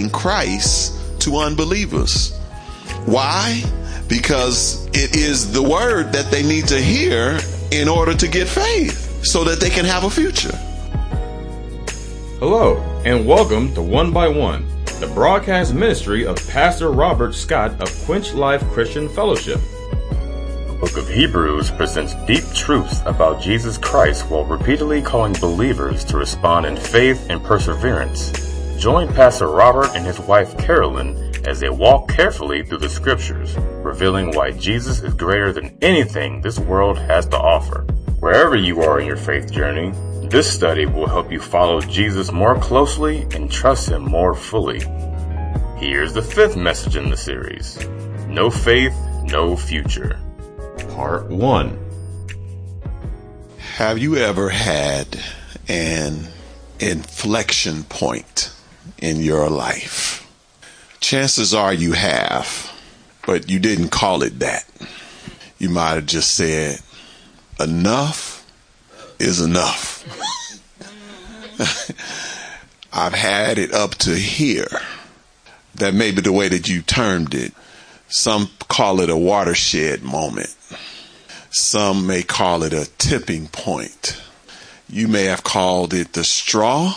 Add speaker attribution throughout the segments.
Speaker 1: communicating Christ to unbelievers. Why? Because it is the word that they need to hear in order to get faith so that they can have a future.
Speaker 2: Hello, and welcome to One by One, the broadcast ministry of Pastor Robert Scott of Quench Life Christian Fellowship.
Speaker 3: The book of Hebrews presents deep truths about Jesus Christ while repeatedly calling believers to respond in faith and perseverance. Join Pastor Robert and his wife Carolyn as they walk carefully through the scriptures, revealing why Jesus is greater than anything this world has to offer. Wherever you are in your faith journey, this study will help you follow Jesus more closely and trust him more fully. Here's the fifth message in the series: No faith, no future.
Speaker 2: Part 1.
Speaker 1: Have you ever had an inflection point in your life? Chances are you have, but you didn't call it that. You might have just said, enough is enough. I've had it up to here. That may be the way that you termed it. Some call it a watershed moment. Some may call it a tipping point. You may have called it the straw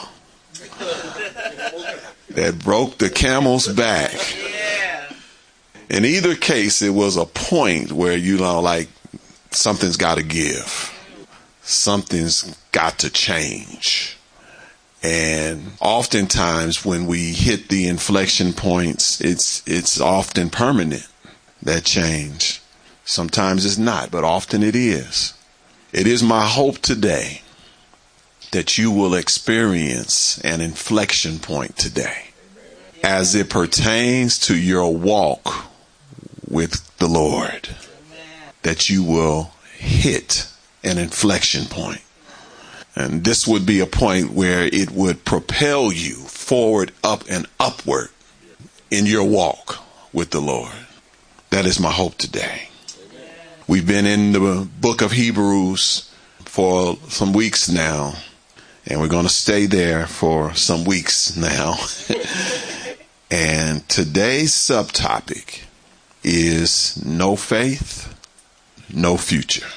Speaker 1: that broke the camel's back. In either case, it was a point where, like, something's got to give. Something's got to change. And oftentimes when we hit the inflection points, it's often permanent, that change. Sometimes it's not, but often it is. It is my hope today that you will experience an inflection point today as it pertains to your walk with the Lord, that you will hit an inflection point. And this would be a point where it would propel you forward, up, and upward in your walk with the Lord. That is my hope today. We've been in the book of Hebrews for some weeks now, and we're going to stay there for some weeks now. And today's subtopic is no faith, no future.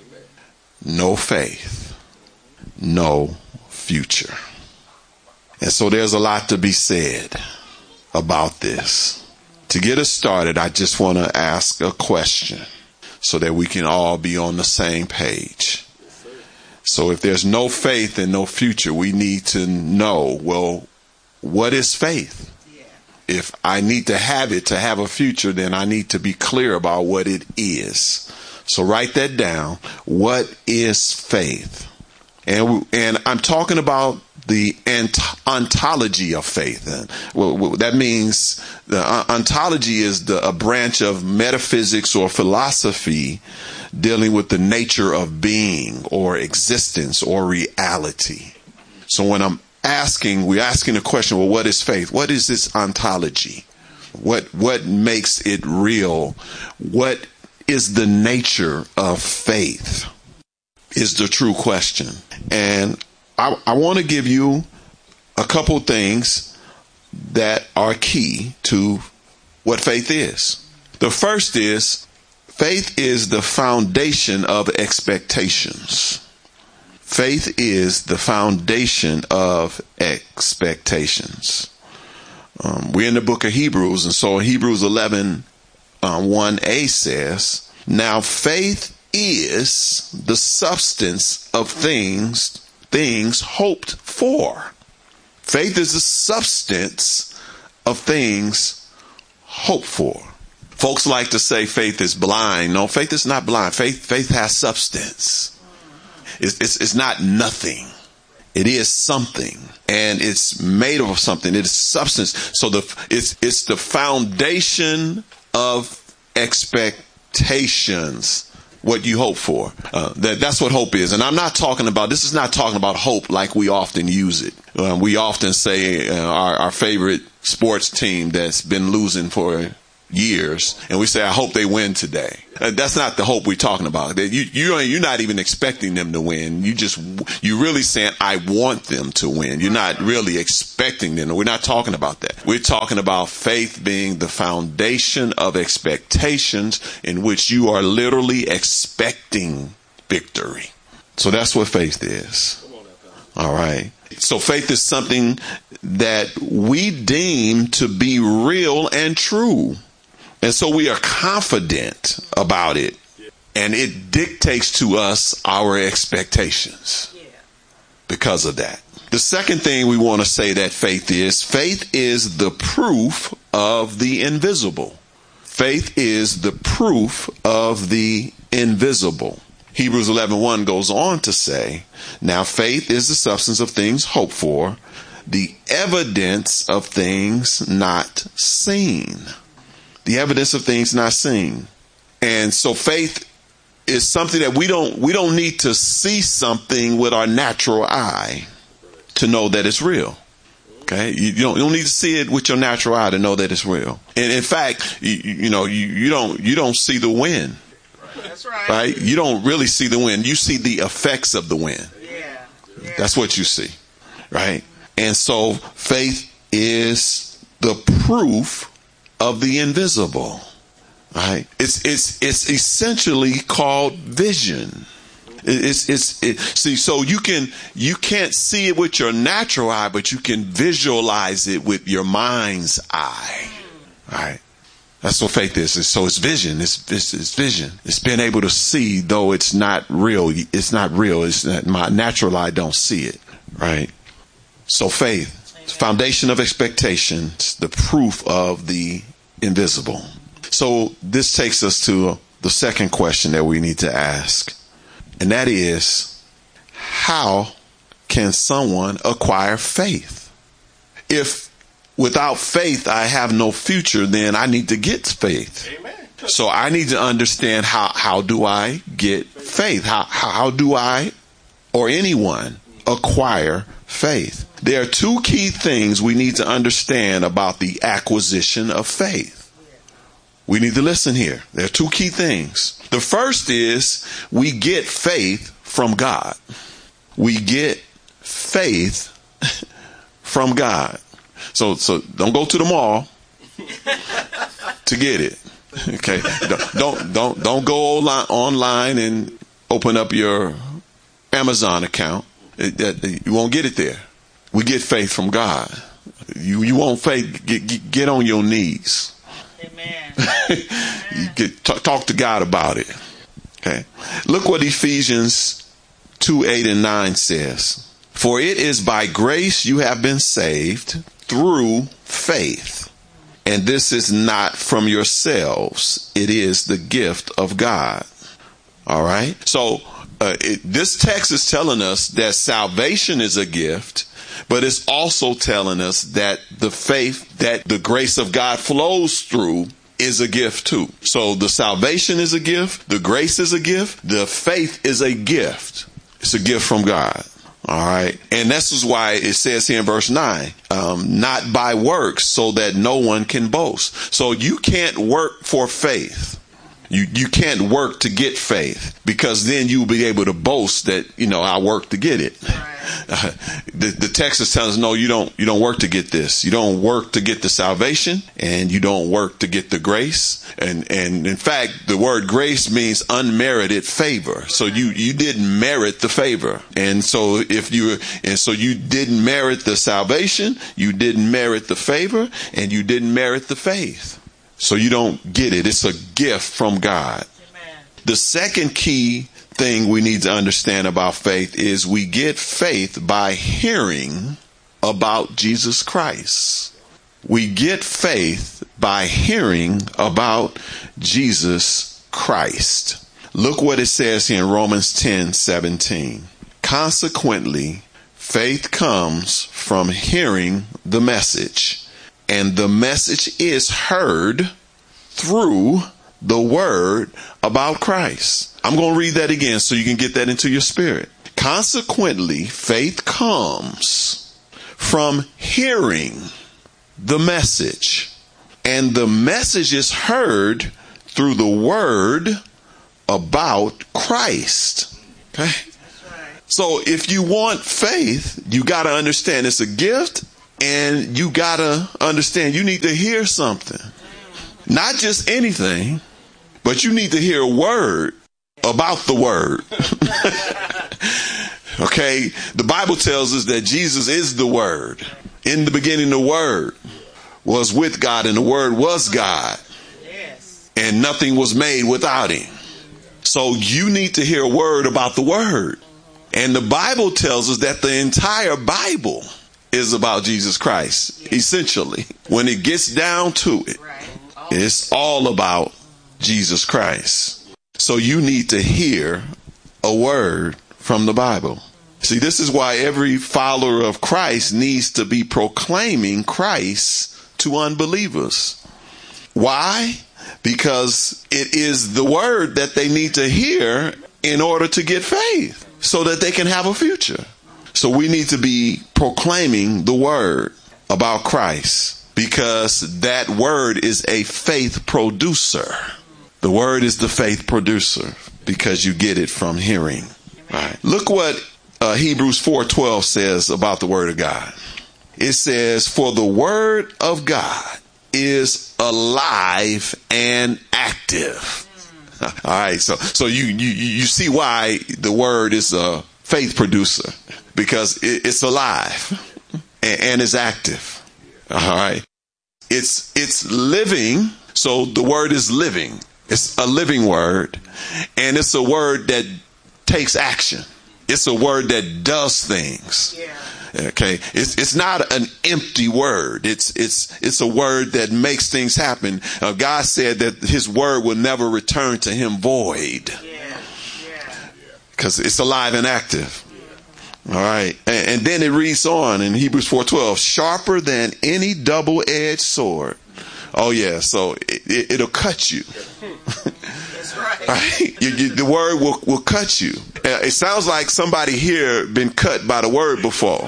Speaker 1: No faith, no future. And so there's a lot to be said about this. To get us started, I just want to ask a question so that we can all be on the same page. So if there's no faith and no future, we need to know, well, what is faith? If I need to have it to have a future, then I need to be clear about what it is. So write that down. What is faith? And I'm talking about the ontology of faith. And that means the ontology is a branch of metaphysics or philosophy dealing with the nature of being or existence or reality. So when we're asking the question, well, what is faith? What is this ontology? What makes it real? What is the nature of faith is the true question. And I want to give you a couple things that are key to what faith is. The first is faith is the foundation of expectations. Faith is the foundation of expectations. We're in the book of Hebrews, and so Hebrews 11 1a says, now faith is the substance of things hoped for. Faith is the substance of things hoped for. Folks like to say faith is blind. No, faith is not blind. Faith has substance. It's not nothing. It is something, and it's made of something. It is substance. So it's the foundation of expectations, what you hope for. That's what hope is. And this is not talking about hope like we often use it. We often say our favorite sports team that's been losing for years, and we say, I hope they win today. That's not the hope we're talking about. You're not even expecting them to win. You're really saying, I want them to win. You're not really expecting them. We're not talking about that. We're talking about faith being the foundation of expectations in which you are literally expecting victory. So that's what faith is. All right. So faith is something that we deem to be real and true. And so we are confident about it. And it dictates to us our expectations because of that. The second thing we want to say that faith is the proof of the invisible. Faith is the proof of the invisible. Hebrews 11:1 goes on to say, now faith is the substance of things hoped for, the evidence of things not seen. The evidence of things not seen. And so faith is something that we don't need to see something with our natural eye to know that it's real. Okay, you don't need to see it with your natural eye to know that it's real. And in fact, you don't see the wind.
Speaker 4: That's right.
Speaker 1: Right? You don't really see the wind. You see the effects of the wind.
Speaker 4: Yeah.
Speaker 1: That's what you see. Right? And so faith is the proof of the invisible. Right? It's essentially called vision. So you can't see it with your natural eye, but you can visualize it with your mind's eye. Right? That's what faith is. So it's vision. It's vision. It's being able to see, though it's not real. It's not real. It's not, my natural eye don't see it. Right? So faith, foundation of expectations, the proof of the invisible. So this takes us to the second question that we need to ask. And that is, how can someone acquire faith? If without faith I have no future, then I need to get faith.
Speaker 4: Amen.
Speaker 1: So I need to understand how do I get faith? How do I or anyone acquire faith? There are two key things we need to understand about the acquisition of faith. We need to listen here. There are two key things. The first is we get faith from God. We get faith from God. So don't go to the mall to get it. Okay. Don't go online and open up your Amazon account. You won't get it there. We get faith from God. You want faith, get on your knees.
Speaker 4: Amen.
Speaker 1: Talk to God about it. Okay. Look what Ephesians 2:8-9 says. For it is by grace you have been saved through faith. And this is not from yourselves. It is the gift of God. All right. So this text is telling us that salvation is a gift, but it's also telling us that the faith that the grace of God flows through is a gift too. So the salvation is a gift. The grace is a gift. The faith is a gift. It's a gift from God. All right. And this is why it says here in verse 9, not by works, so that no one can boast. So you can't work for faith. You can't work to get faith, because then you'll be able to boast that, I work to get it.
Speaker 4: Right.
Speaker 1: The text is telling us, no, you don't work to get this. You don't work to get the salvation, and you don't work to get the grace. And in fact, the word grace means unmerited favor. So you didn't merit the favor. And so you didn't merit the salvation, you didn't merit the favor, and you didn't merit the faith. So you don't get it. It's a gift from God.
Speaker 4: Amen.
Speaker 1: The second key thing we need to understand about faith is we get faith by hearing about Jesus Christ. We get faith by hearing about Jesus Christ. Look what it says here in Romans 10:17. Consequently, faith comes from hearing the message. And the message is heard through the word about Christ. I'm going to read that again so you can get that into your spirit. Consequently, faith comes from hearing the message. And the message is heard through the word about Christ. Okay? So if you want faith, you got to understand it's a gift, and you got to understand you need to hear something. Not just anything, but you need to hear a word about the word. Okay? The Bible tells us that Jesus is the word. In the beginning, the word was with God, and the word was God. Yes. And nothing was made without him. So you need to hear a word about the word. And the Bible tells us that the entire Bible is about Jesus Christ, essentially. When it gets down to it, it's all about Jesus Christ. So you need to hear a word from the Bible. See, this is why every follower of Christ needs to be proclaiming Christ to unbelievers. Why? Because it is the word that they need to hear in order to get faith, so that they can have a future. So we need to be proclaiming the word about Christ, because that word is a faith producer. The word is the faith producer, because you get it from hearing. Right. Look what Hebrews 4:12 says about the word of God. It says, for the word of God is alive and active. All right, so you see why the word is a faith producer, because it's alive and it's active. All right, it's living. So the word is living. It's a living word, and it's a word that takes action. It's a word that does things. Yeah. Okay, it's not an empty word. It's a word that makes things happen. God said that his word will never return to him void. Because it's alive and active. All right, and then it reads on in Hebrews 4:12, sharper than any double-edged sword. Oh yeah, so it'll cut you. That's right. Right? The word will cut you. It sounds like somebody here been cut by the word before.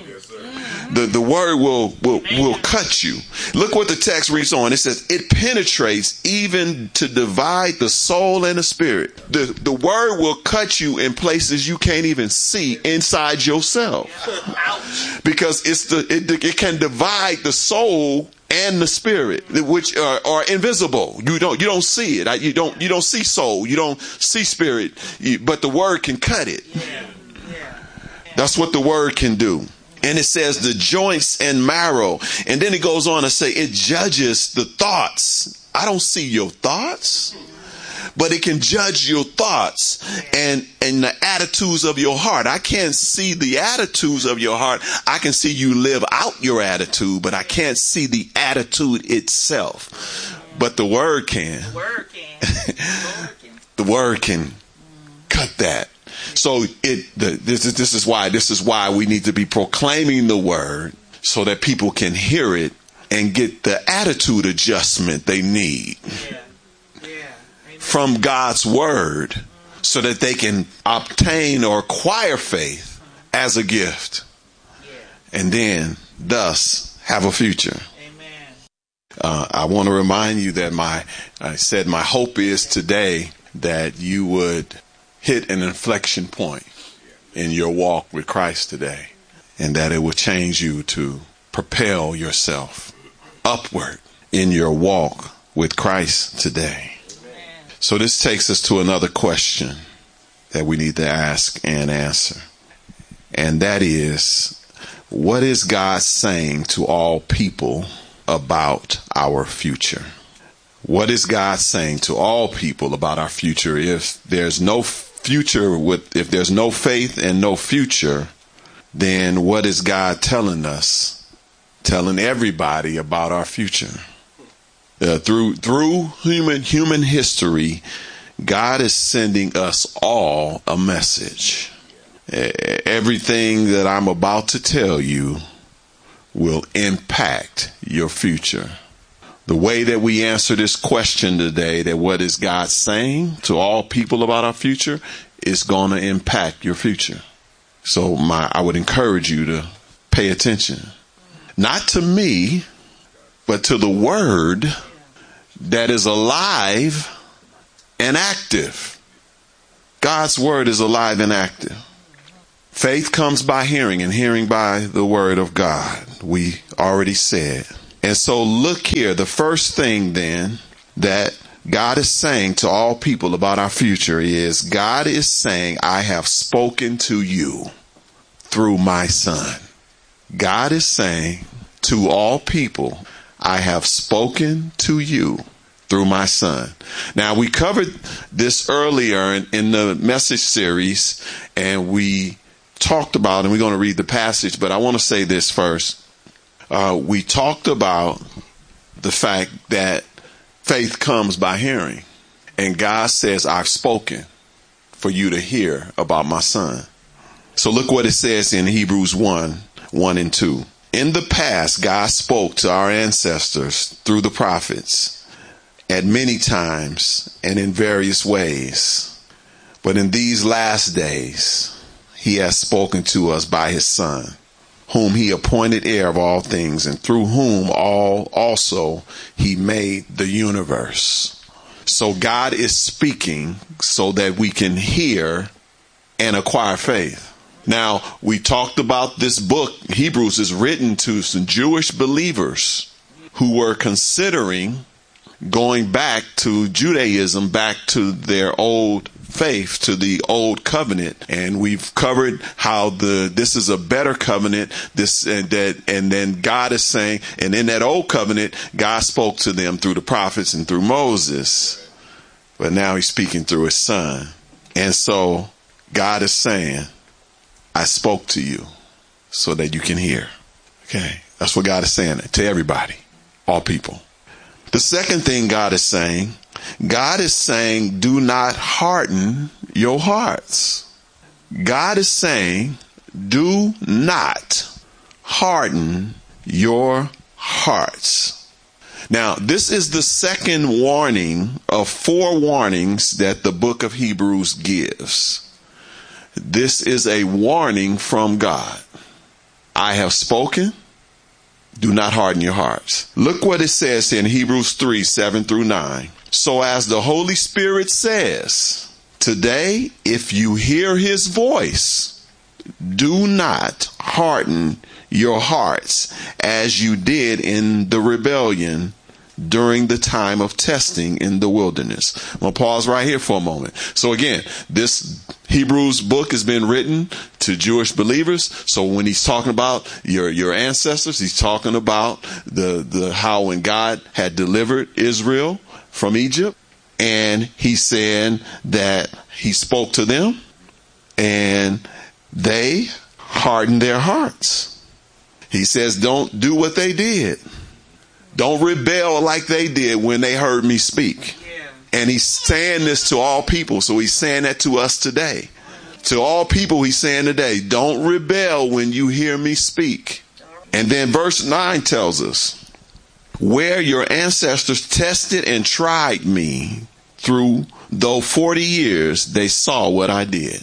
Speaker 1: The word will cut you. Look what the text reads on. It says, it penetrates even to divide the soul and the spirit. The word will cut you in places you can't even see inside yourself. Because it can divide the soul and the spirit, which are invisible. You don't see it. You don't see soul. You don't see spirit. But the word can cut it. That's what the word can do. And it says the joints and marrow. And then it goes on to say it judges the thoughts. I don't see your thoughts, but it can judge your thoughts and the attitudes of your heart. I can't see the attitudes of your heart. I can see you live out your attitude, but I can't see the attitude itself. But the word can. The word can cut that. So this is why we need to be proclaiming the word, so that people can hear it and get the attitude adjustment they need from God's word, so that they can obtain or acquire faith as a gift, and then thus have a future. I want to remind you that my hope is today that you would hit an inflection point in your walk with Christ today, and that it will change you to propel yourself upward in your walk with Christ today. So this takes us to another question that we need to ask and answer. And that is, what is God saying to all people about our future? What is God saying to all people about our future? If there's no future, if there's no faith and no future, then what is God telling us, telling everybody about our future? Through human history, God is sending us all a message. Everything that I'm about to tell you will impact your future. The way that we answer this question today, that what is God saying to all people about our future, is going to impact your future. So I would encourage you to pay attention. Not to me, but to the word that is alive and active. God's word is alive and active. Faith comes by hearing, and hearing by the word of God. We already said. And so look here, the first thing then that God is saying to all people about our future is, God is saying, I have spoken to you through my son. God is saying to all people, I have spoken to you through my son. Now, we covered this earlier in the message series, and we talked about, and we're going to read the passage, but I want to say this first. We talked about the fact that faith comes by hearing, and God says, I've spoken for you to hear about my son. So look what it says in Hebrews 1:1 and 2. In the past, God spoke to our ancestors through the prophets at many times and in various ways. But in these last days, he has spoken to us by his son, whom he appointed heir of all things, and through whom also he made the universe. So God is speaking so that we can hear and acquire faith. Now, we talked about this book, Hebrews, is written to some Jewish believers who were considering going back to Judaism, back to their old faith, to the old covenant. And we've covered how this is a better covenant, and then God is saying, and in that old covenant, God spoke to them through the prophets and through Moses. But now he's speaking through his son. And so God is saying, I spoke to you so that you can hear. Okay. That's what God is saying to everybody, all people. The second thing God is saying, do not harden your hearts. God is saying, do not harden your hearts. Now, this is the second warning of 4 warnings that the book of Hebrews gives. This is a warning from God. I have spoken. Do not harden your hearts. Look what it says in Hebrews 3:7-9. So as the Holy Spirit says, today, if you hear his voice, do not harden your hearts as you did in the rebellion during the time of testing in the wilderness. I'm going to pause right here for a moment. So again, this Hebrews book has been written to Jewish believers. So when he's talking about your ancestors, he's talking about the how when God had delivered Israel from Egypt, and he's saying that he spoke to them and they hardened their hearts. He says, don't do what they did. Don't rebel like they did when they heard me speak. Yeah. And he's saying this to all people. So he's saying that to us today. To all people, he's saying today, don't rebel when you hear me speak. And then verse 9 tells us, where your ancestors tested and tried me though 40 years, they saw what I did.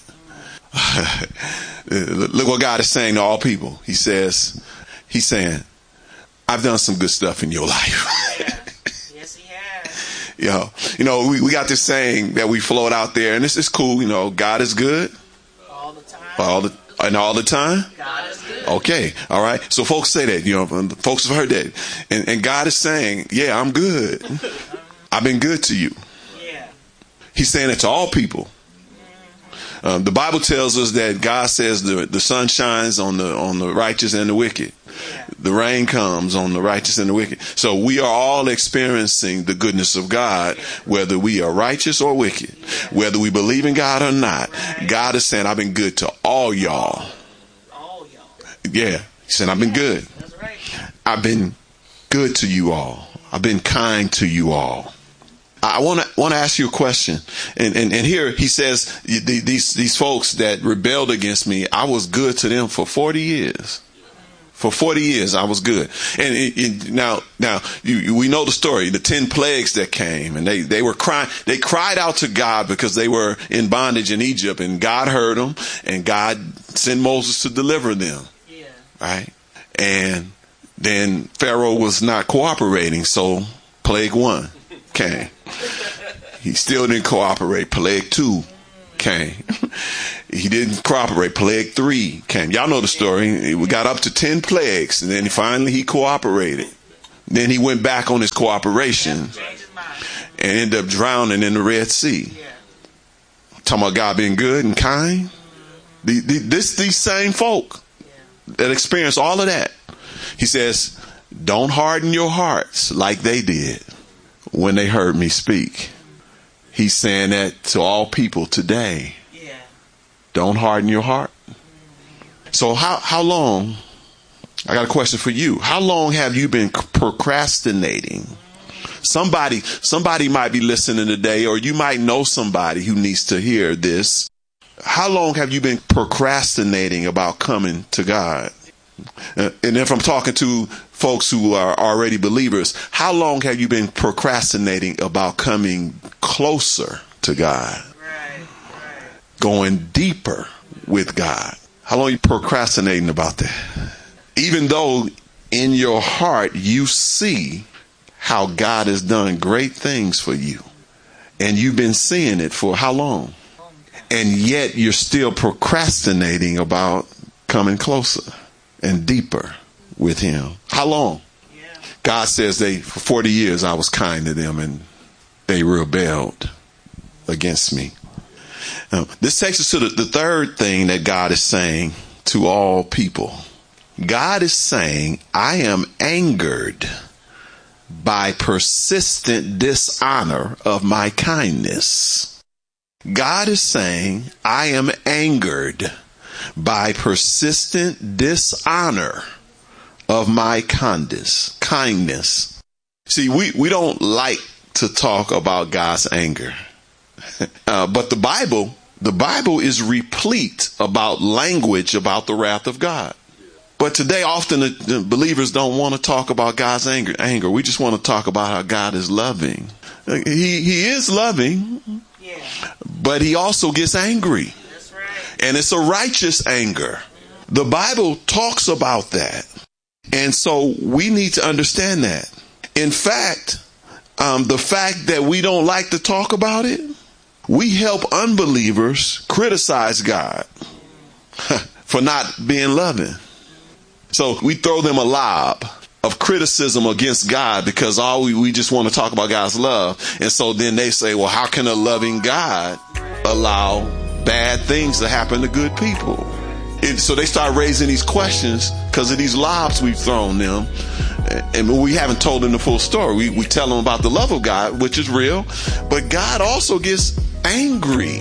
Speaker 1: Look what God is saying to all people. He's saying, I've done some good stuff in your life.
Speaker 4: Yes, he has.
Speaker 1: You know, we got this saying that we float out there, and this is cool. You know, God is good.
Speaker 4: All the time.
Speaker 1: All the time?
Speaker 4: God is good.
Speaker 1: Okay. All right. So folks say that, folks have heard that. And God is saying, yeah, I'm good. I've been good to you.
Speaker 4: Yeah.
Speaker 1: He's saying it to all people. The Bible tells us that God says the sun shines on the righteous and the wicked. Yeah. The rain comes on the righteous and the wicked. So we are all experiencing the goodness of God, whether we are righteous or wicked, whether we believe in God or not. Right. God is saying, I've been good to all y'all.
Speaker 4: All y'all.
Speaker 1: Yeah. He said, I've been good.
Speaker 4: That's right.
Speaker 1: I've been good to you all. I've been kind to you all. I want to ask you a question. And here he says, these folks that rebelled against me, I was good to them for 40 years. For 40 years, I was good. And now we know the story, the 10 plagues that came, and they were crying. They cried out to God because they were in bondage in Egypt, and God heard them, and God sent Moses to deliver them. Yeah. Right? And Then Pharaoh was not cooperating, so plague 1 came. He still didn't cooperate. Plague 2 came. He didn't cooperate. Plague 3 came. Y'all know the story. We got up to 10 plagues, and then finally he cooperated. Then he went back on his cooperation and ended up drowning in the Red Sea. Talking about God being good and kind. These same folk that experience all of that. He says, don't harden your hearts like they did when they heard me speak. He's saying that to all people today. Don't harden your heart. So how long, I got a question for you. How long have you been procrastinating? Somebody might be listening today, or you might know somebody who needs to hear this. How long have you been procrastinating about coming to God? And if I'm talking to folks who are already believers, how long have you been procrastinating about coming closer to God? Going deeper with God? How long are you procrastinating about that? Even though in your heart you see how God has done great things for you, and you've been seeing it for how long? And yet you're still procrastinating about coming closer and deeper with him. How long? God says for 40 years I was kind to them and they rebelled against me. This takes us to the third thing that God is saying to all people. God is saying, I am angered by persistent dishonor of my kindness. God is saying, I am angered by persistent dishonor of my kindness. See, we don't like to talk about God's anger. But the Bible is replete about language about the wrath of God. But today, often the believers don't want to talk about God's anger. We just want to talk about how God is loving. He is loving, but he also gets angry.
Speaker 4: That's right.
Speaker 1: And it's a righteous anger. The Bible talks about that. And so we need to understand that. In fact, the fact that we don't like to talk about it, we help unbelievers criticize God for not being loving. So we throw them a lob of criticism against God because we just want to talk about God's love. And so then they say, well, how can a loving God allow bad things to happen to good people? So they start raising these questions because of these lobs we've thrown them. And we haven't told them the full story. We tell them about the love of God, which is real. But God also gets angry.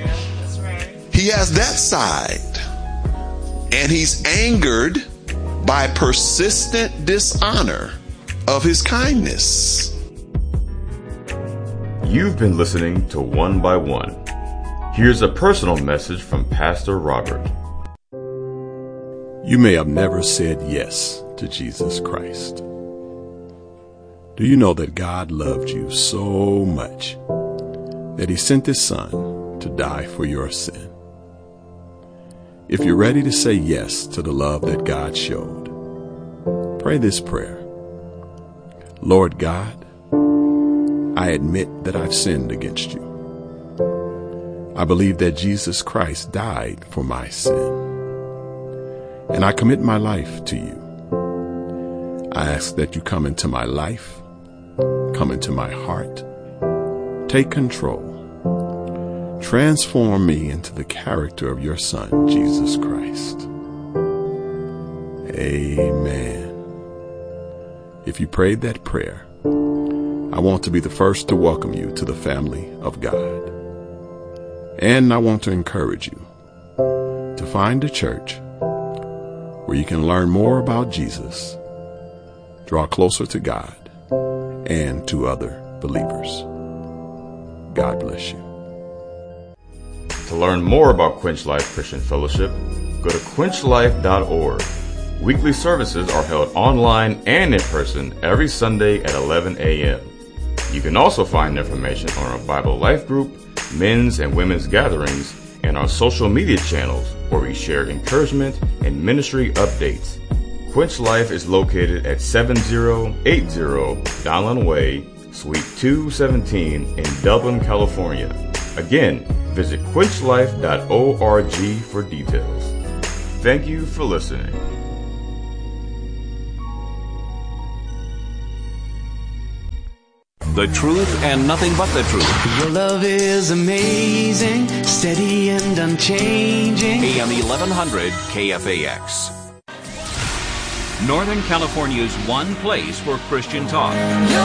Speaker 1: He has that side. And he's angered by persistent dishonor of his kindness.
Speaker 2: You've been listening to One by One. Here's a personal message from Pastor Robert.
Speaker 5: You may have never said yes to Jesus Christ. Do you know that God loved you so much that he sent his son to die for your sin? If you're ready to say yes to the love that God showed, pray this prayer. Lord God, I admit that I've sinned against you. I believe that Jesus Christ died for my sin. And I commit my life to you. I ask that you come into my life, come into my heart, take control. Transform me into the character of your Son, Jesus Christ. Amen. If you prayed that prayer, I want to be the first to welcome you to the family of God. And I want to encourage you to find a church where you can learn more about Jesus, draw closer to God, and to other believers. God bless you.
Speaker 2: To learn more about Quench Life Christian Fellowship, go to quenchlife.org. Weekly services are held online and in person every Sunday at 11 a.m. You can also find information on our Bible Life Group, men's and women's gatherings, and our social media channels where we share encouragement and ministry updates. Quench Life is located at 7080 Donlin Way, Suite 217 in Dublin, California. Again, visit quenchlife.org for details. Thank you for listening.
Speaker 6: The truth and nothing but the truth.
Speaker 7: Your love is amazing, steady and unchanging.
Speaker 6: AM 1100 KFAX. Northern California's one place for Christian talk.